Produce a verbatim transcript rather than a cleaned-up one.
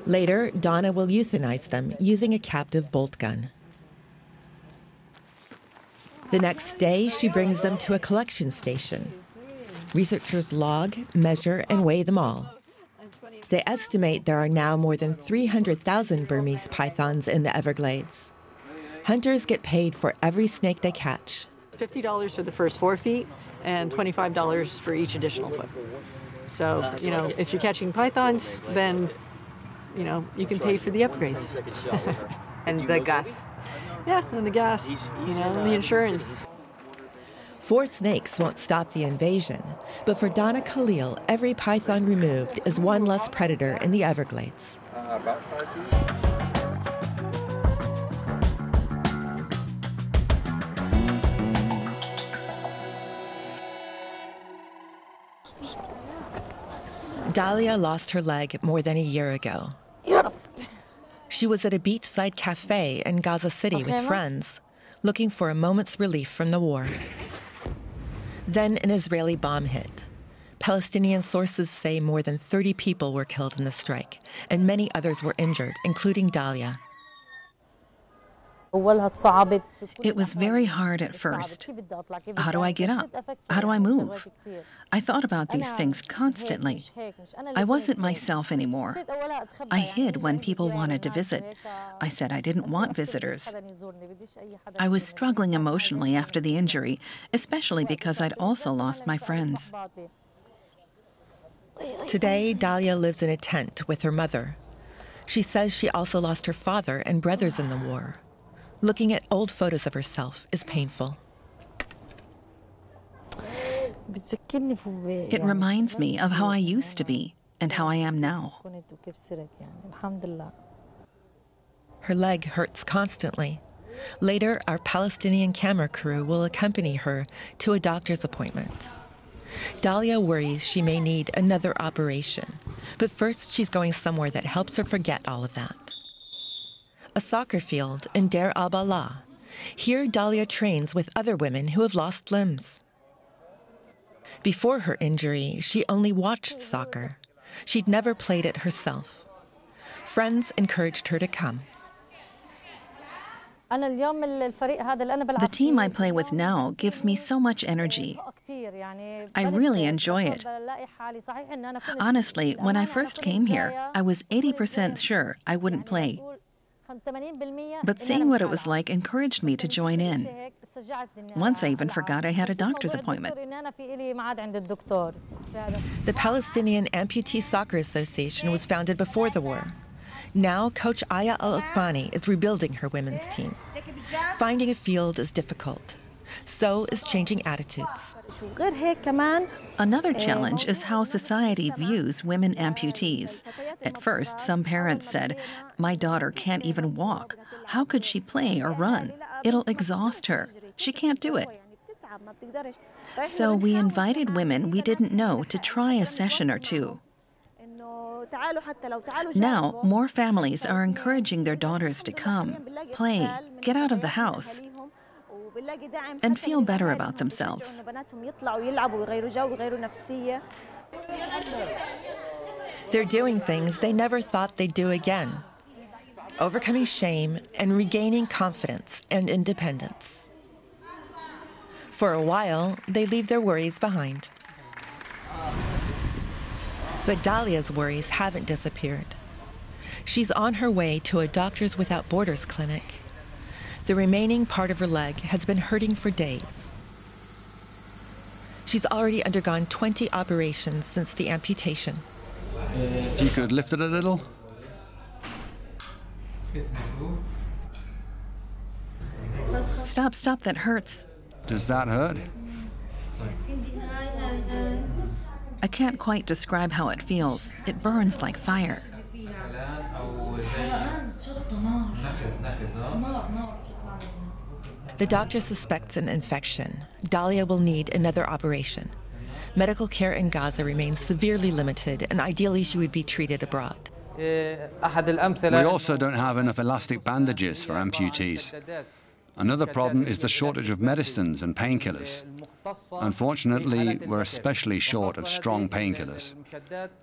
Later, Donna will euthanize them using a captive bolt gun. The next day, she brings them to a collection station. Researchers log, measure, and weigh them all. They estimate there are now more than three hundred thousand Burmese pythons in the Everglades. Hunters get paid for every snake they catch. fifty dollars for the first four feet and twenty-five dollars for each additional foot. So, you know, if you're catching pythons, then, you know, you can pay for the upgrades. And the gas. Yeah, and the gas, you know, and the insurance. Four snakes won't stop the invasion, but for Donna Khalil, every python removed is one less predator in the Everglades. Dalia lost her leg more than a year ago. She was at a beachside cafe in Gaza City with friends, looking for a moment's relief from the war. Then an Israeli bomb hit. Palestinian sources say more than thirty people were killed in the strike, and many others were injured, including Dalia. It was very hard at first. How do I get up? How do I move? I thought about these things constantly. I wasn't myself anymore. I hid when people wanted to visit. I said I didn't want visitors. I was struggling emotionally after the injury, especially because I'd also lost my friends. Today, Dalia lives in a tent with her mother. She says she also lost her father and brothers in the war. Looking at old photos of herself is painful. It reminds me of how I used to be and how I am now. Her leg hurts constantly. Later, our Palestinian camera crew will accompany her to a doctor's appointment. Dalia worries she may need another operation, but first she's going somewhere that helps her forget all of that. A soccer field in Deir al-Balah. Here, Dalia trains with other women who have lost limbs. Before her injury, she only watched soccer. She'd never played it herself. Friends encouraged her to come. The team I play with now gives me so much energy. I really enjoy it. Honestly, when I first came here, I was eighty percent sure I wouldn't play. But seeing what it was like encouraged me to join in. Once I even forgot I had a doctor's appointment. The Palestinian Amputee Soccer Association was founded before the war. Now, Coach Aya Al-Uthmani is rebuilding her women's team. Finding a field is difficult. So is changing attitudes. Another challenge is how society views women amputees. At first, some parents said, "My daughter can't even walk. How could she play or run? It'll exhaust her. She can't do it." So we invited women we didn't know to try a session or two. Now, more families are encouraging their daughters to come, play, get out of the house, and feel better about themselves. They're doing things they never thought they'd do again, overcoming shame and regaining confidence and independence. For a while, they leave their worries behind. But Dalia's worries haven't disappeared. She's on her way to a Doctors Without Borders clinic. The remaining part of her leg has been hurting for days. She's already undergone twenty operations since the amputation. If you could lift it a little. Stop, stop, that hurts. Does that hurt? I can't quite describe how it feels. It burns like fire. The doctor suspects an infection. Dalia will need another operation. Medical care in Gaza remains severely limited, and ideally she would be treated abroad. We also don't have enough elastic bandages for amputees. Another problem is the shortage of medicines and painkillers. Unfortunately, we're especially short of strong painkillers.